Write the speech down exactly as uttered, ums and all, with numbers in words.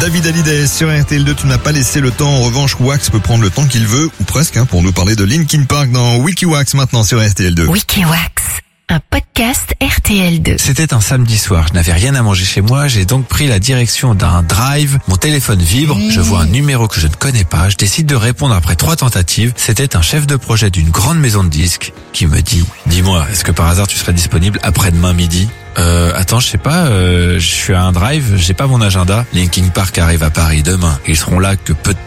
David Hallyday sur R T L deux. Tu n'as pas laissé le temps. En revanche, Wax peut prendre le temps qu'il veut, ou presque, hein, pour nous parler de Linkin Park dans Wikiwax maintenant sur R T L deux. Wikiwax, un podcast R T L deux. C'était un samedi soir, je n'avais rien à manger chez moi, j'ai donc pris la direction d'un drive, mon téléphone vibre, je vois un numéro que je ne connais pas, je décide de répondre après trois tentatives. C'était un chef de projet d'une grande maison de disques qui me dit « Dis-moi, est-ce que par hasard tu serais disponible après-demain midi ?» Euh, attends, je sais pas, euh, je suis à un drive, j'ai pas mon agenda. Linkin Park arrive à Paris demain, ils seront là que peu de